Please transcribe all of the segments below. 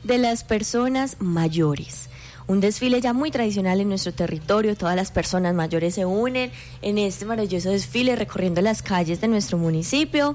de las personas mayores. Un desfile ya muy tradicional en nuestro territorio, todas las personas mayores se unen en este maravilloso desfile recorriendo las calles de nuestro municipio.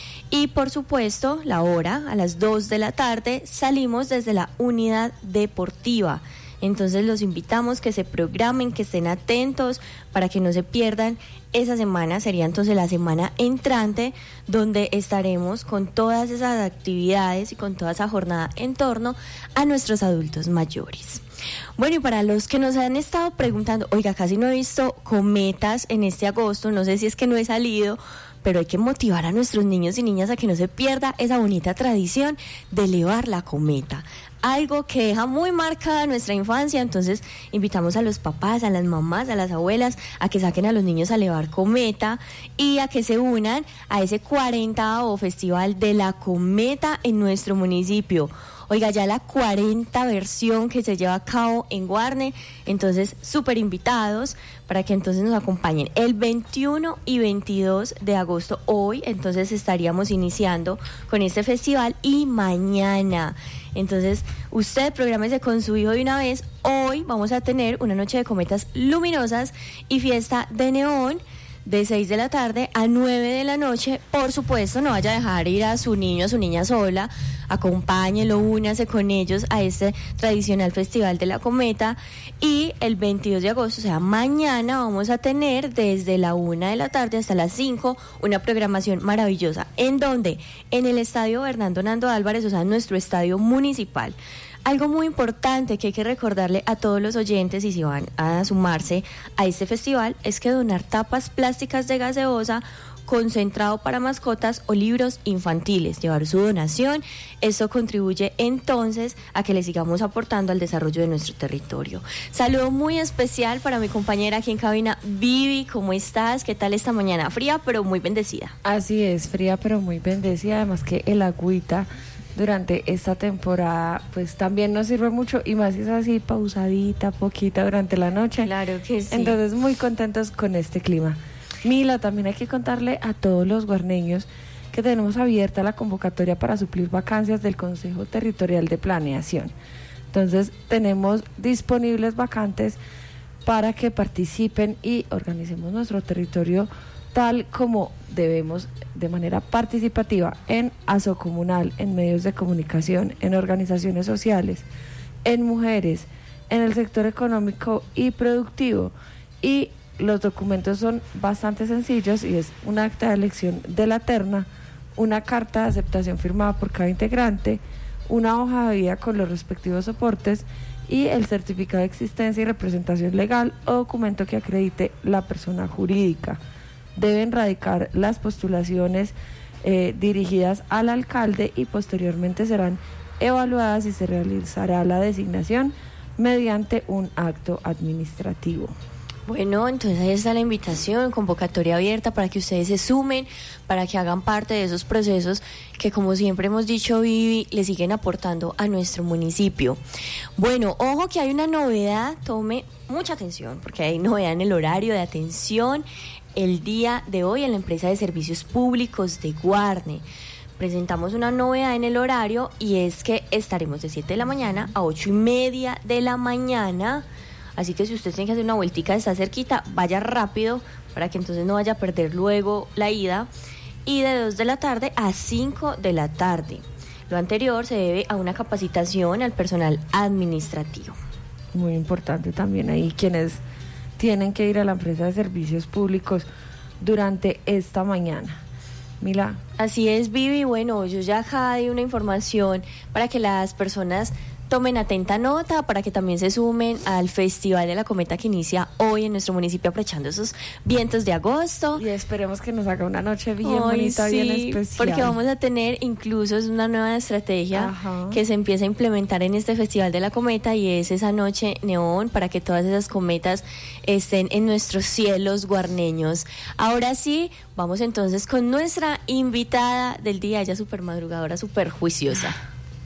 Y por supuesto, la hora, a las 2 de la tarde, salimos desde la unidad deportiva. Entonces los invitamos que se programen, que estén atentos para que no se pierdan esa semana. Sería entonces la semana entrante, donde estaremos con todas esas actividades y con toda esa jornada en torno a nuestros adultos mayores. Bueno, y para los que nos han estado preguntando, oiga, casi no he visto cometas en este agosto, no sé si es que no he salido, pero hay que motivar a nuestros niños y niñas a que no se pierda esa bonita tradición de elevar la cometa. Algo que deja muy marcada nuestra infancia, entonces invitamos a los papás, a las mamás, a las abuelas a que saquen a los niños a elevar cometa y a que se unan a ese 40º Festival de la Cometa en nuestro municipio. Oiga, ya la 40 versión que se lleva a cabo en Guarne, entonces súper invitados para que entonces nos acompañen el 21 y 22 de agosto. Hoy entonces estaríamos iniciando con este festival y mañana. Entonces usted prográmese con su hijo de una vez. Hoy vamos a tener una noche de cometas luminosas y fiesta de neón de 6 de la tarde a 9 de la noche. Por supuesto, no vaya a dejar ir a su niño o su niña sola, acompáñelo, únase con ellos a este tradicional Festival de la Cometa. Y el 22 de agosto, o sea, mañana, vamos a tener desde la 1 de la tarde hasta las 5 una programación maravillosa. ¿En dónde? En el Estadio Bernardo Nando Álvarez, o sea, en nuestro estadio municipal. Algo muy importante que hay que recordarle a todos los oyentes, y si van a sumarse a este festival, es que donar tapas plásticas de gaseosa, concentrado para mascotas o libros infantiles, llevar su donación. Esto contribuye entonces a que le sigamos aportando al desarrollo de nuestro territorio. Saludo muy especial para mi compañera aquí en cabina, Vivi. ¿Cómo estás? ¿Qué tal esta mañana? Fría pero muy bendecida. Así es, fría pero muy bendecida, además que el agüita durante esta temporada pues también nos sirve mucho, y más si es así pausadita, poquita durante la noche. Claro que sí. Entonces muy contentos con este clima. Mila, también hay que contarle a todos los guarneños que tenemos abierta la convocatoria para suplir vacancias del Consejo Territorial de Planeación. Entonces tenemos disponibles vacantes para que participen y organicemos nuestro territorio tal como debemos, de manera participativa, en asocomunal, en medios de comunicación, en organizaciones sociales, en mujeres, en el sector económico y productivo. Y los documentos son bastante sencillos, y es un acta de elección de la terna, una carta de aceptación firmada por cada integrante, una hoja de vida con los respectivos soportes y el certificado de existencia y representación legal o documento que acredite la persona jurídica. Deben radicar las postulaciones dirigidas al alcalde y posteriormente serán evaluadas y se realizará la designación mediante un acto administrativo. Bueno, entonces ahí está la invitación, convocatoria abierta para que ustedes se sumen, para que hagan parte de esos procesos que, como siempre hemos dicho, Vivi, le siguen aportando a nuestro municipio. Bueno, ojo que hay una novedad, tome mucha atención, porque hay novedad en el horario de atención el día de hoy en la empresa de servicios públicos de Guarne. Presentamos una novedad en el horario, y es que estaremos de 7 de la mañana a 8:30 de la mañana. Así que si usted tiene que hacer una vueltica, está cerquita, vaya rápido para que entonces no vaya a perder luego la ida. Y de 2 de la tarde a 5 de la tarde. Lo anterior se debe a una capacitación al personal administrativo. Muy importante también ahí quienes tienen que ir a la empresa de servicios públicos durante esta mañana. Mila. Así es, Vivi. Bueno, yo ya acá di una información para que las personas tomen atenta nota, para que también se sumen al Festival de la Cometa que inicia hoy en nuestro municipio, aprovechando esos vientos de agosto. Y esperemos que nos haga una noche bien bonita, sí, bien especial. Porque vamos a tener, incluso es una nueva estrategia que se empieza a implementar en este Festival de la Cometa, y es esa noche neón para que todas esas cometas estén en nuestros cielos guarneños. Ahora sí, vamos entonces con nuestra invitada del día, ella súper madrugadora, súper juiciosa.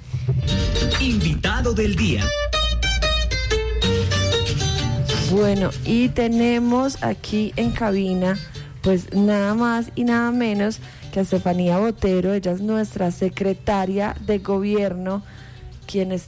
Invitado del día. Bueno, y tenemos aquí en cabina pues nada más y nada menos que a Estefanía Botero. Ella es nuestra secretaria de gobierno, quien